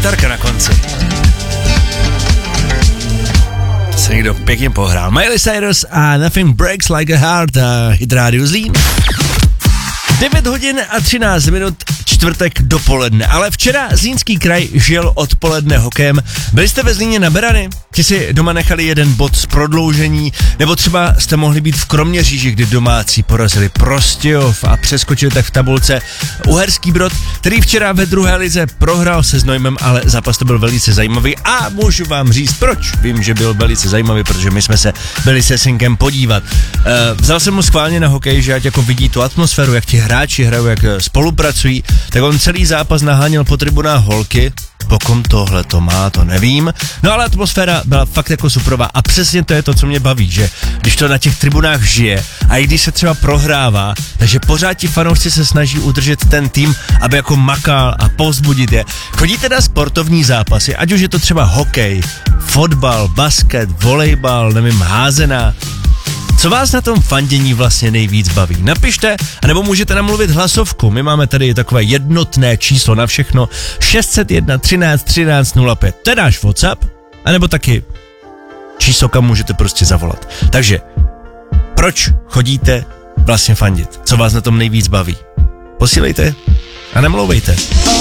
kytarka na konci. To se někdo pěkně pohrál. Miley Cyrus a Nothing Breaks Like a Heart a Hit Radio Zlín. 9 hodin a 13 minut, čtvrtek dopoledne, ale včera Zlínský kraj žil odpoledne hokejem. Byli jste ve Zlíně na Berany? Ti si doma nechali jeden bod z prodloužení, nebo třeba jste mohli být v Kroměříži, kdy domácí porazili Prostějov a přeskočili tak v tabulce Uherský Brod, který včera ve druhé lize prohrál se Znojmem, ale zápas to byl velice zajímavý a můžu vám říct proč. Vím, že byl velice zajímavý, protože my jsme se byli se synkem podívat. Vzal jsem mu schválně na hokej, že ať jako vidí tu atmosféru, jak ti hráči hrajou, jak spolupracují, tak on celý zápas naháněl po tribunách holky. Pokom tohle to má, to nevím. No ale atmosféra byla fakt jako superová a přesně to je to, co mě baví, že když to na těch tribunách žije a i když se třeba prohrává, takže pořád ti fanoušci se snaží udržet ten tým, aby jako makal a povzbudit je. Chodíte na sportovní zápasy, ať už je to třeba hokej, fotbal, basket, volejbal, nevím, házená. Co vás na tom fandění vlastně nejvíc baví? Napište, anebo můžete namluvit hlasovku. My máme tady takové jednotné číslo na všechno. 601 13 13 05. To je náš WhatsApp, anebo taky číslo, kam můžete prostě zavolat. Takže, proč chodíte vlastně fandit? Co vás na tom nejvíc baví? Posílejte a nemlouvejte.